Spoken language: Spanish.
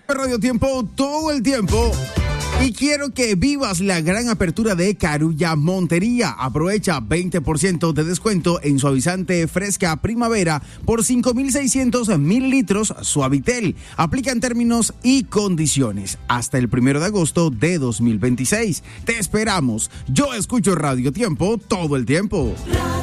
Radio Tiempo todo el tiempo. Y quiero que vivas la gran apertura de Carulla Montería. Aprovecha 20% de descuento en suavizante fresca primavera por 5.600 mililitros Suavitel. Aplica en términos y condiciones hasta el 1 de agosto de 2026. Te esperamos. Yo escucho Radio Tiempo todo el tiempo.